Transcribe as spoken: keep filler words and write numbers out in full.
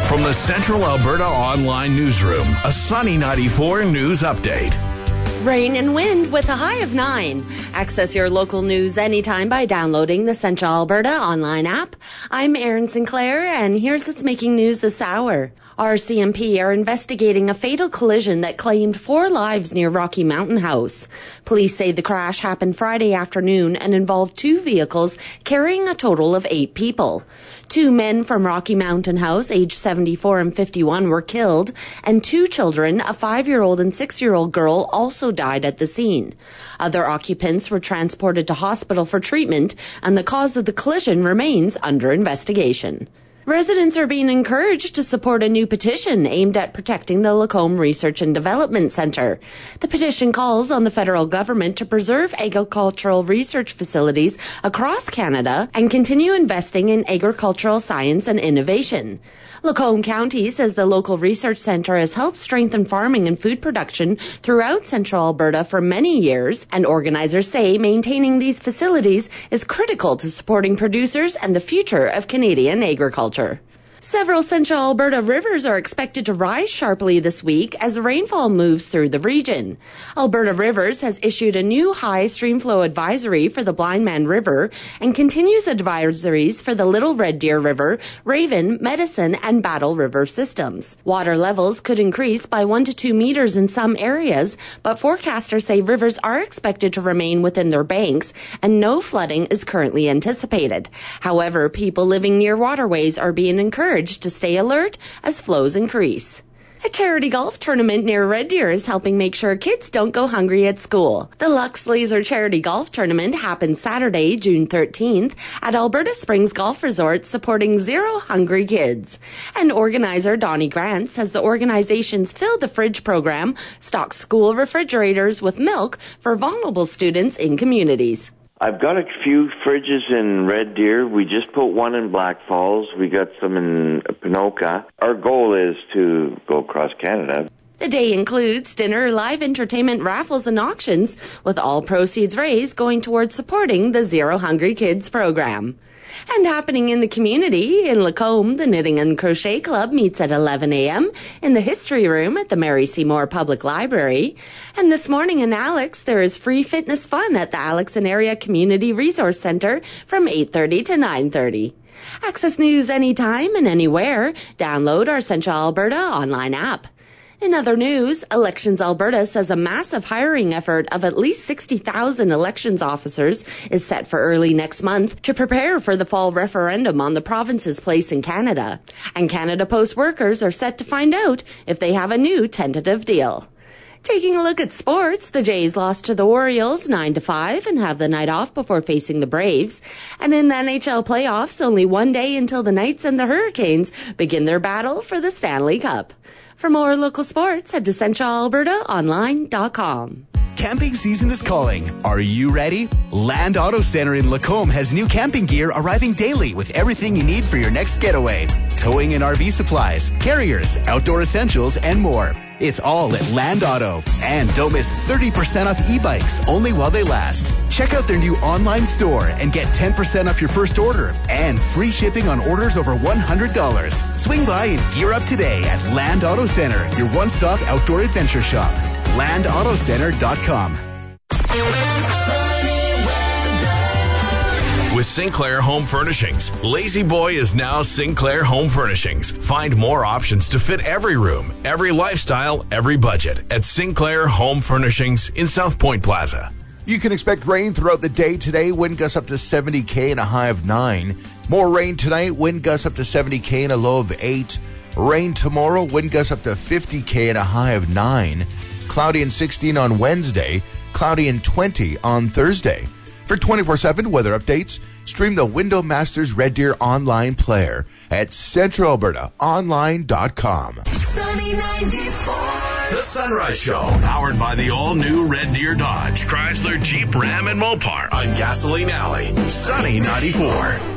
From the Central Alberta Online Newsroom, a Sunny ninety-four news update. Rain and wind with a high of nine. Access your local news anytime by downloading the Central Alberta Online app. I'm Erin Sinclair, and here's what's making news this hour. R C M P are investigating a fatal collision that claimed four lives near Rocky Mountain House. Police say the crash happened Friday afternoon and involved two vehicles carrying a total of eight people. Two men from Rocky Mountain House, aged seventy-four and fifty-one, were killed, and two children, a five-year-old and six-year-old girl, also died at the scene. Other occupants were transported to hospital for treatment, and the cause of the collision remains under investigation. Residents are being encouraged to support a new petition aimed at protecting the Lacombe Research and Development Centre. The petition calls on the federal government to preserve agricultural research facilities across Canada and continue investing in agricultural science and innovation. Lacombe County says the local research centre has helped strengthen farming and food production throughout central Alberta for many years, and organizers say maintaining these facilities is critical to supporting producers and the future of Canadian agriculture. Several central Alberta rivers are expected to rise sharply this week as rainfall moves through the region. Alberta Rivers has issued a new high streamflow advisory for the Blindman River and continues advisories for the Little Red Deer River, Raven, Medicine, and Battle River systems. Water levels could increase by one to two meters in some areas, but forecasters say rivers are expected to remain within their banks and no flooding is currently anticipated. However, people living near waterways are being encouraged to stay alert as flows increase. A charity golf tournament near Red Deer is helping make sure kids don't go hungry at school. The Lux Laser Charity Golf Tournament happens Saturday, June thirteenth at Alberta Springs Golf Resort, supporting Zero Hungry Kids. And organizer Donnie Grant says the organization's Fill the Fridge program stocks school refrigerators with milk for vulnerable students in communities. I've got a few fridges in Red Deer. We just put one in Black Falls. We got some in Ponoka. Our goal is to go across Canada. The day includes dinner, live entertainment, raffles, and auctions, with all proceeds raised going towards supporting the Zero Hungry Kids program. And happening in the community, in Lacombe, the Knitting and Crochet Club meets at eleven a.m. in the History Room at the Mary Seymour Public Library. And this morning in Alex, there is free fitness fun at the Alex and Area Community Resource Centre from eight thirty to nine thirty. Access news anytime and anywhere. Download our Central Alberta online app. In other news, Elections Alberta says a massive hiring effort of at least sixty thousand elections officers is set for early next month to prepare for the fall referendum on the province's place in Canada. And Canada Post workers are set to find out if they have a new tentative deal. Taking a look at sports, the Jays lost to the Orioles nine to five and have the night off before facing the Braves. And in the N H L playoffs, only one day until the Knights and the Hurricanes begin their battle for the Stanley Cup. For more local sports, head to central alberta online dot com. Camping season is calling. Are you ready? Land Auto Center in Lacombe has new camping gear arriving daily with everything you need for your next getaway. Towing and R V supplies, carriers, outdoor essentials, and more. It's all at Land Auto. And don't miss thirty percent off e-bikes only while they last. Check out their new online store and get ten percent off your first order and free shipping on orders over one hundred dollars. Swing by and gear up today at Land Auto Center, your one-stop outdoor adventure shop. land auto center dot com. With Sinclair Home Furnishings, Lazy Boy is now Sinclair Home Furnishings. Find more options to fit every room, every lifestyle, every budget at Sinclair Home Furnishings in South Point Plaza. You can expect rain throughout the day today. Wind gusts up to seventy K and a high of nine. More rain tonight. Wind gusts up to seventy K and a low of eight. Rain tomorrow. Wind gusts up to fifty K and a high of nine. Cloudy and sixteen on Wednesday. Cloudy and twenty on Thursday. For twenty-four seven weather updates, stream the Window Masters Red Deer online player at central alberta online dot com. Sunny ninety-four. The Sunrise Show, powered by the all-new Red Deer Dodge, Chrysler, Jeep, Ram, and Mopar on Gasoline Alley. Sunny ninety-four.